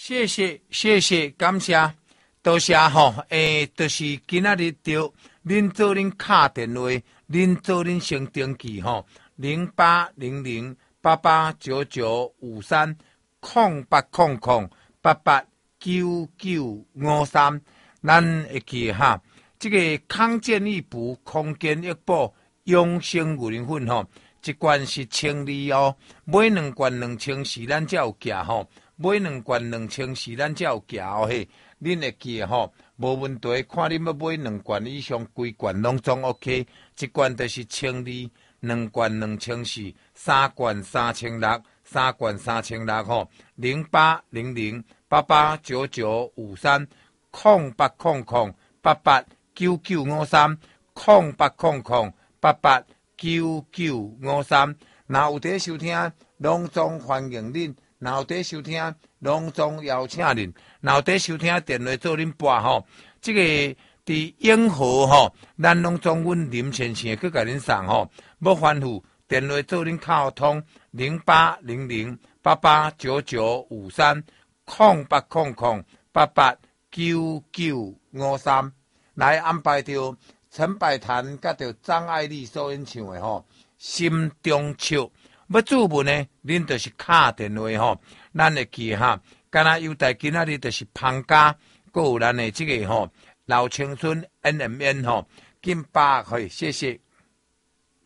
谢谢，感谢，多谢吼。就是今仔日着恁做恁敲电话，恁做恁先登记吼，0800889953，咱会记哈。这个康健益补、空间益补、养生牛奶粉吼，一罐是1000二哦，买2罐2000咱才有价吼。买2罐2000咱才有价哦嘿，恁会记吼，无问题。看恁要买2罐以上，规罐拢总 OK。一罐就是1002，2罐2004，3罐3600，3罐3600吼。0800889953，0800889953，若有伫收听，拢总欢迎恁。若有伫收听，拢总邀请恁；若有伫收听，电话做恁拨吼。这个伫永和吼，咱拢总阮林先生去甲恁送吼，要吩咐电话做恁敲通0800889953，来安排着陈百潭甲着张爱玲所演唱的吼，心中笑。要注文呢，恁就是敲电话吼，咱会记哈。敢若优待今仔日就是芳家，还有咱的这个吼老青春 NMN 吼，紧把嘿，谢谢。